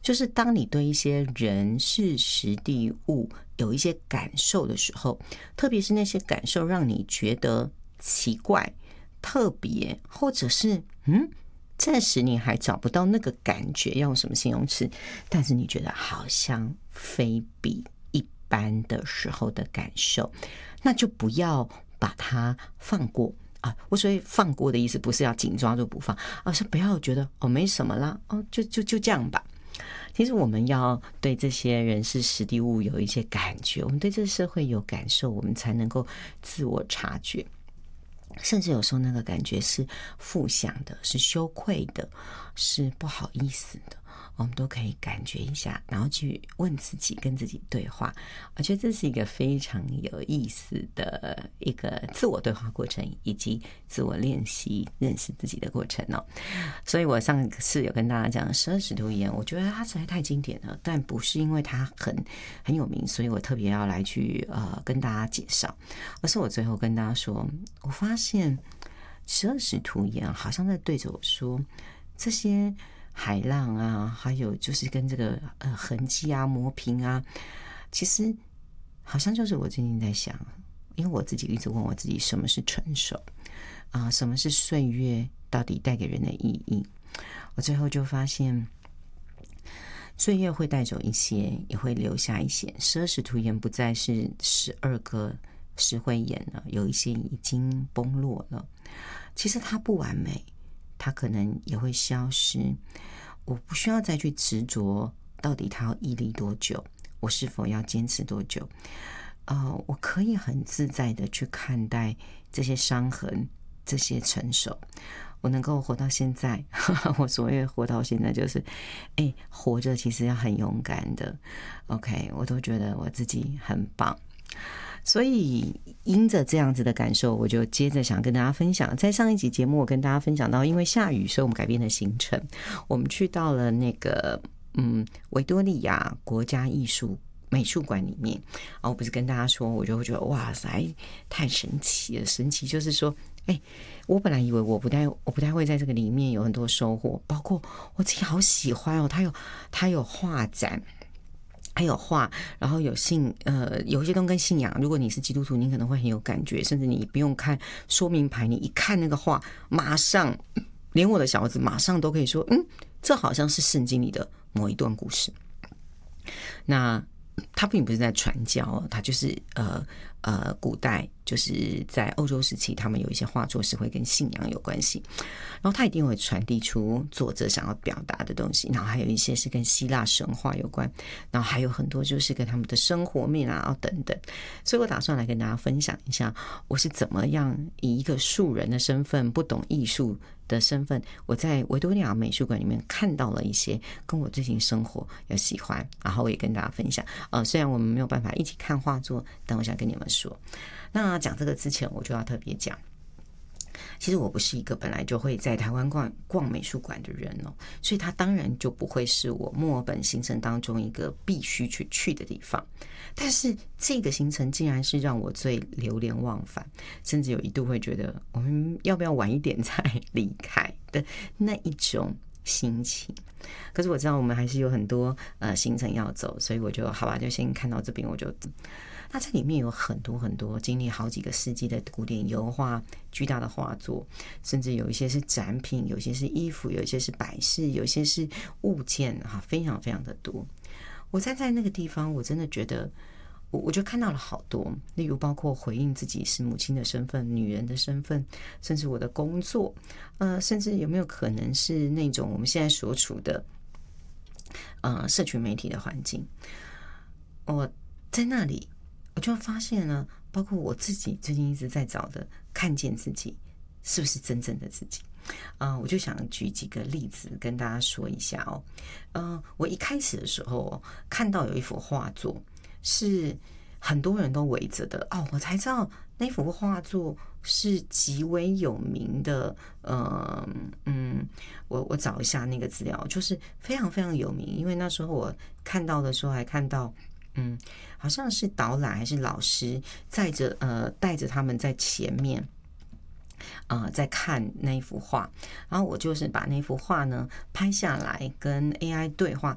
就是当你对一些人事时地物有一些感受的时候，特别是那些感受让你觉得奇怪、特别，或者是暂时你还找不到那个感觉要用什么形容词，但是你觉得好像非比一般的时候的感受，那就不要把它放过啊！我所谓放过的意思，不是要紧抓住不放，而是不要觉得没什么啦，就这样吧。其实我们要对这些人事时地物有一些感觉，我们对这个社会有感受，我们才能够自我察觉。甚至有时候那个感觉是负向的，是羞愧的，是不好意思的，我们都可以感觉一下，然后去问自己，跟自己对话。我觉得这是一个非常有意思的一个自我对话过程，以及自我练习认识自己的过程哦。所以我上次有跟大家讲12使徒言，我觉得它实在太经典了，但不是因为它很有名，所以我特别要来去跟大家介绍，而是我最后跟大家说，我发现12使徒言好像在对着我说，这些海浪啊，还有就是跟这个痕迹啊、磨平啊，其实好像就是我最近在想，因为我自己一直问我自己，什么是成熟啊？什么是岁月到底带给人的意义？我最后就发现，岁月会带走一些，也会留下一些。12使徒言不再是12个石灰岩了，有一些已经崩落了。其实它不完美，它可能也会消失。我不需要再去执着，到底它要屹立多久，我是否要坚持多久？我可以很自在的去看待这些伤痕，这些成熟。我能够活到现在，我所谓活到现在就是，活着其实要很勇敢的。OK， 我都觉得我自己很棒。所以因着这样子的感受，我就接着想跟大家分享。在上一集节目我跟大家分享到，因为下雨，所以我们改变了行程，我们去到了那个维多利亚国家美术馆里面。我不是跟大家说，我就会觉得哇塞，太神奇了。神奇就是说，我本来以为我不太会在这个里面有很多收获，包括我自己好喜欢哦，它有画展，还有画，然后有一些东西跟信仰，如果你是基督徒，你可能会很有感觉，甚至你不用看说明牌，你一看那个画，马上连我的小孩子马上都可以说，这好像是圣经里的某一段故事。那他并不是在传教，他就是古代就是在欧洲时期，他们有一些画作是会跟信仰有关系，然后他一定会传递出作者想要表达的东西，然后还有一些是跟希腊神话有关，然后还有很多就是跟他们的生活面啊等等。所以我打算来跟大家分享一下，我是怎么样以一个素人的身份，不懂艺术的身份，我在维多利亚美术馆里面看到了一些跟我最近生活有喜欢，然后我也跟大家分享。虽然我们没有办法一起看画作，但我想跟你们说。那讲这个之前，我就要特别讲，其实我不是一个本来就会在台湾逛美术馆的人哦，所以它当然就不会是我墨尔本行程当中一个必须去的地方。但是这个行程竟然是让我最流连忘返，甚至有一度会觉得我们要不要晚一点再离开的那一种心情。可是我知道我们还是有很多行程要走，所以我就好吧，就先看到这边。那这里面有很多很多经历好几个世纪的古典油画，巨大的画作，甚至有一些是展品，有些是衣服，有一些是摆饰，有一些是物件，非常非常的多。我在那个地方，我真的觉得我就看到了好多，例如包括回应自己是母亲的身份、女人的身份，甚至我的工作，甚至有没有可能是那种我们现在所处的社群媒体的环境。我在那里我就发现了，包括我自己最近一直在找的，看见自己是不是真正的自己。我就想举几个例子跟大家说一下哦。我一开始的时候看到有一幅画作是很多人都围着的我才知道那幅画作是极为有名的。我找一下那个资料，就是非常非常有名，因为那时候我看到的时候还看到好像是导览还是老师带着他们在前面在看那一幅画，然后我就是把那幅画呢拍下来跟 AI 对话，